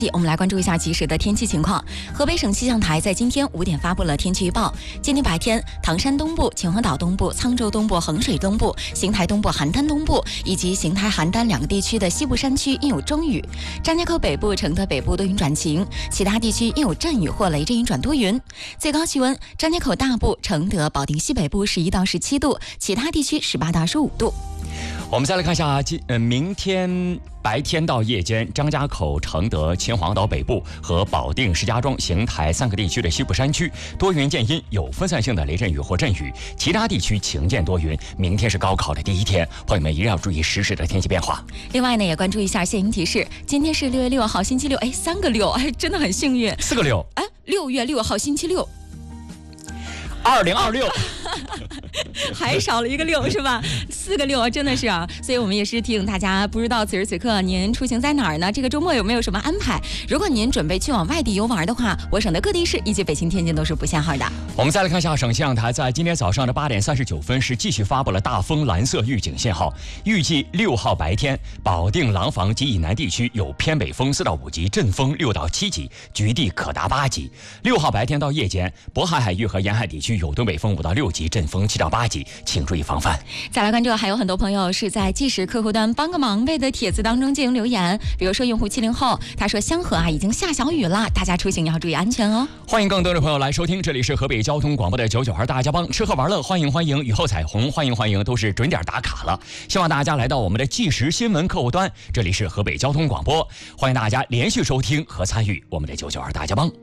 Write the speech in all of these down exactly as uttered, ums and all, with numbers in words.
我们来关注一下即时的天气情况。河北省气象台在今天五点发布了天气预报。今天白天，唐山东部、秦皇岛东部、沧州东部、衡水东部、邢台东部、邯郸东部以及邢台、邯郸两个地区的西部山区应有中雨。张家口北部、承德北部多云转晴，其他地区应有阵雨或雷阵雨转多云。最高气温，张家口大部、承德、保定西北部十一到十七度，其他地区十八到十五度。 我们再来看一下，今呃明天白天到夜间，张家口、承德、秦皇岛北部和保定、石家庄、邢台三个地区的西部山区多云见阴，有分散性的雷阵雨或阵雨，其他地区晴间多云。明天是高考的第一天，朋友们一定要注意实时的天气变化。 另外呢，也关注一下限行提示，今天是六月六号星期六，哎，三个六，哎，真的很幸运。 四个六， 哎，六月六号星期六。 二零二六， 还少了一个六是吧？四个六真的是啊，所以我们也是提醒大家，不知道此时此刻您出行在哪儿呢？这个周末有没有什么安排？如果您准备去往外地游玩的话，我省的各地市以及北京、天津都是不限号的。 我们再来看一下，省气象台在今天早上的八点三十九分是继续发布了大风蓝色预警信号，预计六号白天，保定、廊坊及以南地区有偏北风四到五级，阵风六到七级，局地可达八级。六号白天到夜间，渤海海域和沿海地区有东北风五到六级，阵风七到八级，请注意防范。 再来关注，还有很多朋友是在即时客户端帮个忙呗的帖子当中进行留言，比如说用户七零后，他说香河啊已经下小雨了，大家出行要注意安全哦。 欢迎更多的朋友来收听，这里是河北交通广播的九九二大家帮，吃喝玩乐欢迎欢迎，雨后彩虹欢迎欢迎，都是准点打卡了。希望大家来到我们的即时新闻客户端，这里是河北交通广播，欢迎大家连续收听和参与我们的九九二大家帮。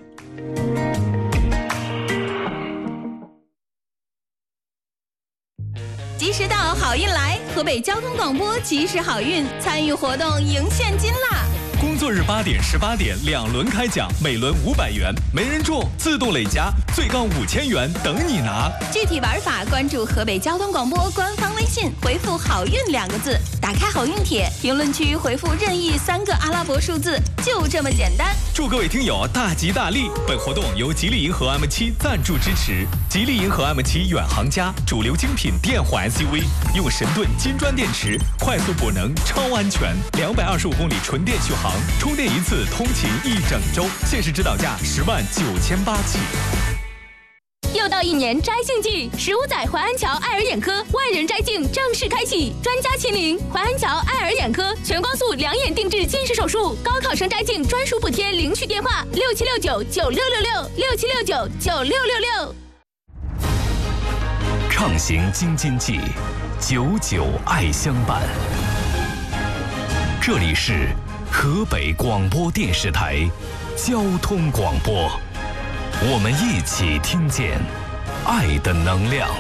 及时到，好运来！河北交通广播及时好运，参与活动赢现金啦！ 工作日八点、十八点两轮开奖，每轮五百元，没人中自动累加，最高五千元等你拿。 具体玩法关注河北交通广播官方微信，回复“好运”两个字，打开好运帖，评论区回复任意三个阿拉伯数字，就这么简单。 祝各位听友大吉大利！本活动由吉利银河 M 七赞助支持。吉利银河 M 七远航家，主流精品电混 S U V， 用神盾金砖电池，快速补能，超安全，两百二十五公里纯电续航。充电一次通勤一整周，限时指导价十万九千八起。 又到一年摘镜季，十五载淮安桥爱尔眼科万人摘镜正式开启，专家亲临淮安桥爱尔眼科，全光速两眼定制近视手术，高考生摘镜专属补贴，领取电话六七六九九六六六六七六九九六六六。 畅行京津冀，久久爱相伴。这里是河北广播电视台交通广播，我们一起听见爱的能量。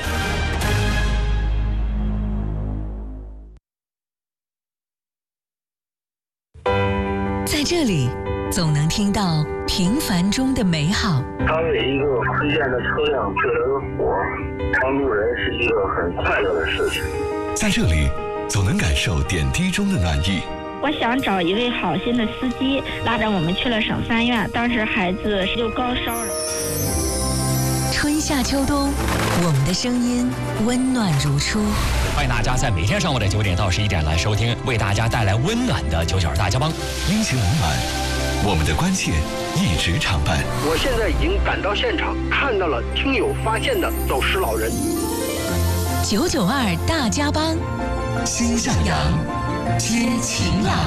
在这里总能听到平凡中的美好。 他为一个推荐的车辆救了个火，帮助人是一个很快乐的事情。 在这里总能感受点滴中的暖意。 我想找一位好心的司机，拉着我们去了省三院，当时孩子就高烧了。 春夏秋冬，我们的声音温暖如初。 欢迎大家在每天上午的九点到十一点来收听，为大家带来温暖的九九二大家帮， 阴晴冷暖，我们的关切一直常伴。 我现在已经赶到现场，看到了听友发现的走失老人。 九九二大家帮， 心向阳，天晴朗。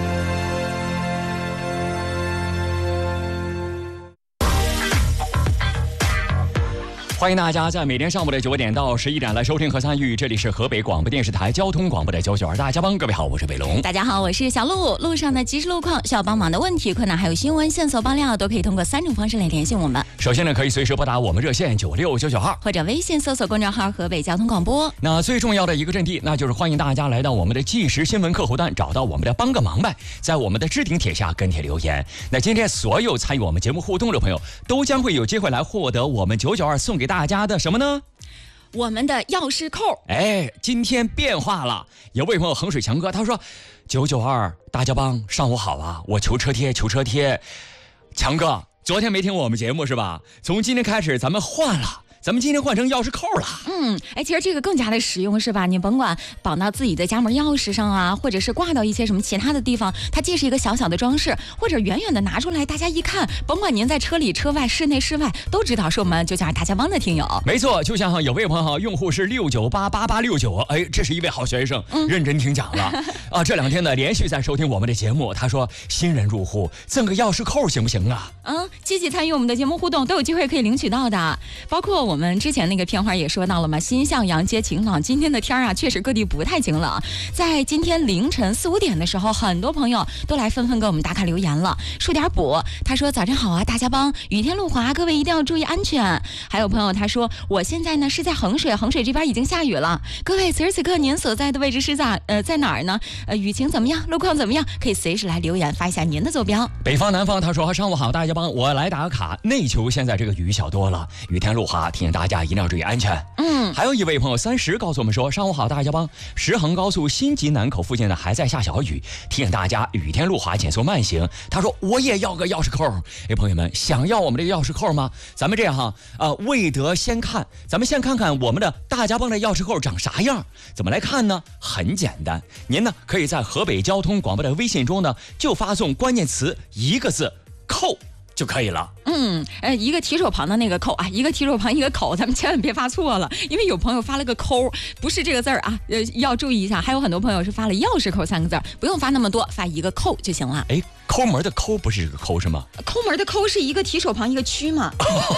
欢迎大家在每天上午的九点到十一点来收听和参与，这里是河北广播电视台交通广播的九九二大家帮。各位好，我是北龙。 大家好，我是小鹿。路上的即时路况、需要帮忙的问题、困难，还有新闻线索爆料，都可以通过三种方式来联系我们。 首先呢，可以随时拨打我们热线九六九九二， 或者微信搜索公众号河北交通广播。 那最重要的一个阵地，那就是欢迎大家来到我们的即时新闻客户端，找到我们的帮个忙呗，在我们的置顶帖下跟帖留言。那今天所有参与我们节目互动的朋友，都将会有机会来获得我们九九二送给大家的什么呢？ 我们的钥匙扣。 哎，今天变化了，有位朋友衡水强哥他说，九九二大家帮上午好啊，我求车贴求车贴。强哥昨天没听我们节目是吧？从今天开始咱们换了， 咱们今天换成钥匙扣了。 嗯，哎，其实这个更加的实用，是吧？你甭管绑到自己的家门钥匙上啊，或者是挂到一些什么其他的地方，它既是一个小小的装饰，或者远远的拿出来，大家一看，甭管您在车里、车外、室内、室外，都知道是我们九九二大家帮的听友。 没错，就像有位朋友用户是六九八八八六九，哎，这是一位好学生，嗯、认真听讲了啊。这两天呢，连续在收听我们的节目。他说，新人入户赠个钥匙扣行不行啊？ 嗯，积极参与我们的节目互动，都有机会可以领取到的。包括我们之前那个片花也说到了嘛，新向阳街晴朗，今天的天啊，确实各地不太晴朗。在今天凌晨四五点的时候，很多朋友都来纷纷给我们打卡留言了，数点补。他说早上好啊，大家帮，雨天路滑，各位一定要注意安全。还有朋友他说，我现在呢是在衡水，衡水这边已经下雨了。各位此时此刻您所在的位置是在呃在哪儿呢？呃雨情怎么样？路况怎么样？可以随时来留言发一下您的坐标。 北方南方他说，上午好，大家帮，我来打卡。内丘现在这个雨小多了，雨天路滑，提醒大家一定要注意安全。 嗯， 还有一位朋友三十告诉我们说，上午好，大家帮，石衡高速新集南口附近呢还在下小雨，提醒大家雨天路滑，减速慢行。他说我也要个钥匙扣。哎，朋友们想要我们这个钥匙扣吗？咱们这样哈，呃，未得先看，咱们先看看我们的大家帮的钥匙扣长啥样。怎么来看呢？很简单，您呢可以在河北交通广播的微信中呢就发送关键词一个字扣就可以了。 嗯，呃，一个提手旁的那个扣啊，一个提手旁一个口，咱们千万别发错了，因为有朋友发了个扣，不是这个字儿啊，呃，要注意一下。还有很多朋友是发了钥匙扣三个字儿，不用发那么多，发一个扣就行了。 哎，抠门的抠不是这个抠是吗？ 抠门的抠是一个提手旁一个区嘛。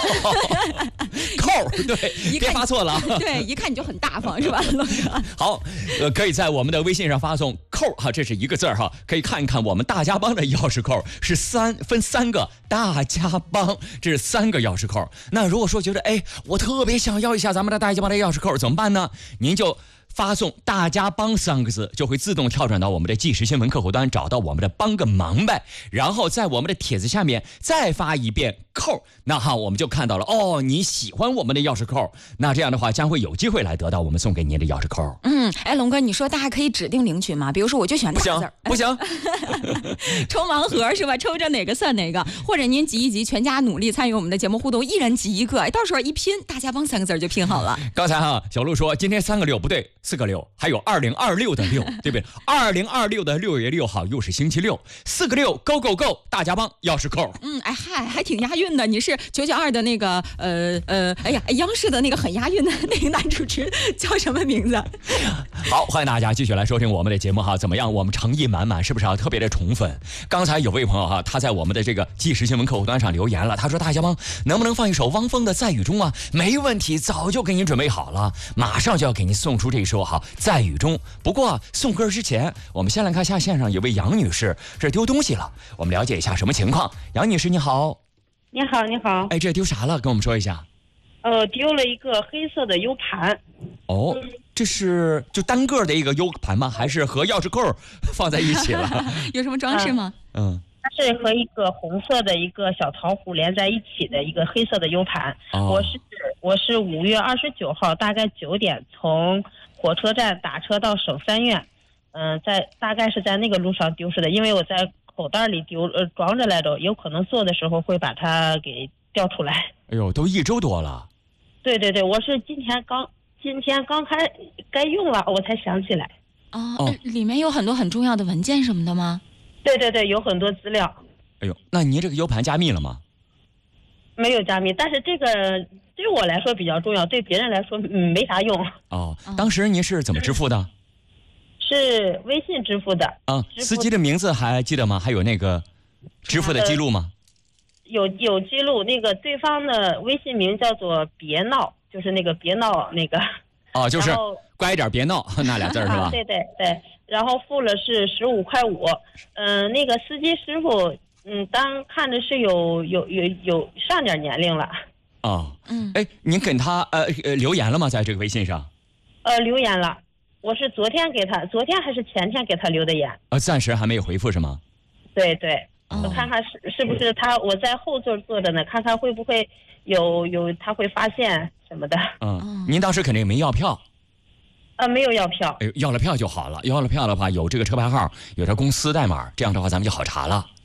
扣对，别发错了。 对，一看你就很大方是吧？ 好，呃，可以在我们的微信上发送扣哈，这是一个字儿哈，可以看一看我们大家帮的钥匙扣是三分三个，大家帮这是三个钥匙扣。那如果说觉得哎，我特别想要一下咱们的大家帮的钥匙扣怎么办呢？您就发送大家帮三个字，就会自动跳转到我们的即时新闻客户端，找到我们的帮个忙呗，然后在我们的帖子下面再发一遍扣，那哈我们就看到了哦，你喜欢我们的钥匙扣，那这样的话将会有机会来得到我们送给您的钥匙扣。 嗯，哎，龙哥，你说大家可以指定领取吗？比如说我就喜欢大字儿， 不行， 抽盲盒是吧？抽着哪个算哪个，或者您集一集，全家努力参与我们的节目互动，一人集一个，哎，到时候一拼，大家帮三个字就拼好了。 刚才哈小鹿说今天三个六不对。四个六，还有二零二六的六，对不对？二零二六的六月六号又是星期六，四个六 ，Go Go Go， 大家帮钥匙扣。 嗯，哎嗨，还挺押韵的。你是九九二的那个呃呃，哎呀，央视的那个很押韵的那个男主持叫什么名字？ 好，欢迎大家继续来收听我们的节目哈。怎么样？我们诚意满满，是不是啊？特别的宠粉。刚才有位朋友哈，他在我们的这个即时新闻客户端上留言了，他说大家帮能不能放一首汪峰的《在雨中》啊？没问题，早就给您准备好了，马上就要给您送出这一首。好，在雨中。不过送歌之前，我们先来看下线上有位杨女士，这丢东西了，我们了解一下什么情况。杨女士你好。 你好，你好。 哎，这丢啥了？跟我们说一下。 呃，丢了一个黑色的 U 盘。 哦，这是就单个的一个 U 盘吗？还是和钥匙扣放在一起了？ 有什么装饰吗？ 嗯。 它是和一个红色的一个小桃核连在一起的一个黑色的 U 盘。 哦、 我是我是五月二十九号大概九点从火车站打车到省三院，嗯、呃，在大概是在那个路上丢失的，因为我在口袋里丢呃装着来着，有可能做的时候会把它给掉出来。 哎呦，都一周多了。 对对对，我是今天刚今天刚开该用了，我才想起来。 哦，哦里面有很多很重要的文件什么的吗？ 对对对，有很多资料。 哎呦，那您这个 U 盘加密了吗？ 没有加密，但是这个对我来说比较重要，对别人来说嗯没啥用。 哦，当时您是怎么支付的？ 是微信支付的。 啊，司机的名字还记得吗？还有那个支付的记录吗？ 呃、有有记录，那个对方的微信名叫做别闹，就是那个别闹那个。 哦，就是乖一点别闹那俩字是吧？ 啊、对对对，然后付了是十五块五，嗯、呃，那个司机师傅，嗯，当看着是有有有有上点年龄了。 哦，嗯，哎，您给他呃呃留言了吗？在这个微信上？ 呃，留言了，我是昨天给他，昨天还是前天给他留的言。 呃，暂时还没有回复是吗？ 对对，哦、我看看是是不是他，我在后座坐着呢，看看会不会有有他会发现什么的。 嗯，您当时肯定没要票。 呃，没有要票。 哎，要了票就好了。要了票的话，有这个车牌号，有这公司代码，这样的话咱们就好查了。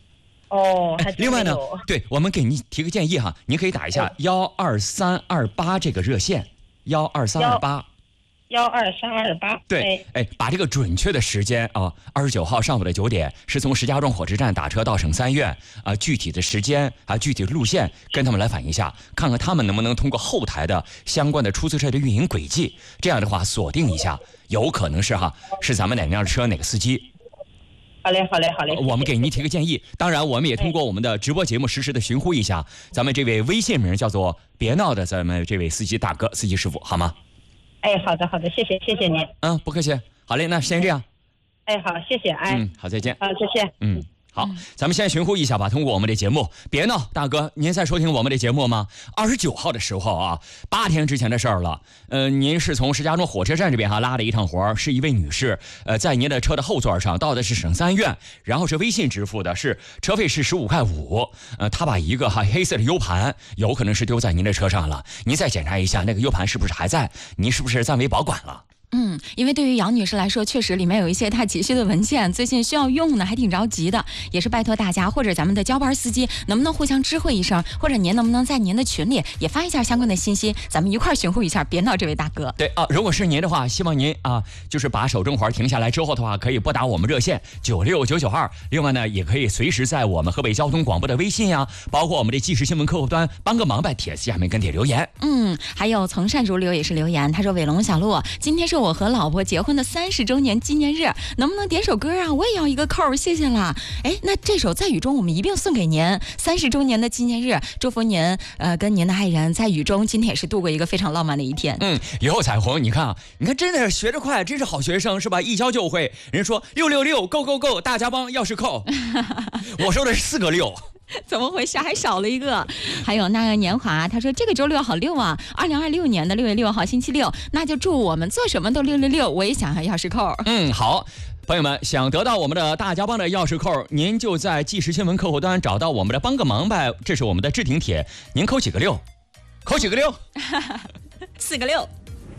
哦，还另外呢，对我们给您提个建议哈，您可以打一下幺二三二八这个热线，幺二三二八。 幺二三二八， 对，哎，把这个准确的时间啊，二十九号上午的九点，是从石家庄火车站打车到省三院啊，具体的时间啊，具体的路线，跟他们来反映一下，看看他们能不能通过后台的相关的出租车的运营轨迹，这样的话锁定一下，有可能是哈，是咱们哪辆车哪个司机。 好嘞，好嘞，好嘞。 我们给您提个建议，当然我们也通过我们的直播节目实时的寻呼一下，咱们这位微信名叫做别闹的咱们这位司机大哥、司机师傅，好吗？ 哎，好的，好的，谢谢，谢谢您。 嗯，不客气。好嘞，那先这样。 哎，好，谢谢，哎。 嗯，好，再见。 好，再见。 嗯。好，咱们先寻呼一下吧。通过我们的节目，别闹，大哥，您在收听我们的节目吗？二十九号的时候啊，八天之前的事儿了。呃，您是从石家庄火车站这边哈拉了一趟活，是一位女士，呃，在您的车的后座上到的是省三院，然后是微信支付的，是车费是十五块五。呃，她把一个哈黑色的 U 盘，有可能是丢在您的车上了。您再检查一下那个 U 盘是不是还在，您是不是暂为保管了？ 嗯，因为对于杨女士来说，确实里面有一些她急需的文件，最近需要用呢，还挺着急的。也是拜托大家，或者咱们的交班司机，能不能互相知会一声，或者您能不能在您的群里也发一下相关的信息，咱们一块儿寻呼一下，别闹这位大哥。 对啊，如果是您的话，希望您啊，就是把手中活停下来之后的话，可以拨打我们热线九六九九二。另外呢，也可以随时在我们河北交通广播的微信呀、啊，包括我们的即时新闻客户端帮个忙，在帖子下面跟帖留言。 嗯，还有从善如流也是留言，他说伟龙小鹿，今天是我和老婆结婚的三十周年纪念日，能不能点首歌啊？我也要一个扣，谢谢啦。哎，那这首在雨中我们一并送给您，三十周年的纪念日，祝福您呃跟您的爱人在雨中，今天也是度过一个非常浪漫的一天。 嗯，以后彩虹，你看啊，你看真的是学得快，真是好学生是吧？一教就会。人说六六六 go go go， 大家帮钥匙扣，我说的是四个六。 怎么回事？还少了一个。还有那个年华，他说这个周六好六啊，二零二六年的六月六号星期六，那就祝我们做什么都六六六。我也想要钥匙扣。 嗯，好，朋友们，想得到我们的大家帮的钥匙扣，您就在即时新闻客户端找到我们的帮个忙呗，这是我们的置顶帖，您扣几个六？扣几个六？ 四个六。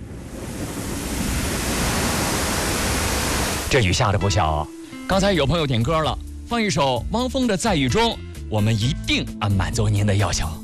这雨下的不小，刚才有朋友点歌了，放一首汪峰的《在雨中》。我们一定啊满足您的要求。